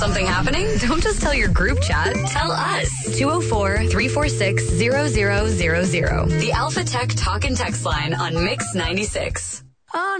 something happening? Don't just tell your group chat. Tell us. 204-346-0000. The Alpha Tech Talk and Text line on Mix 96.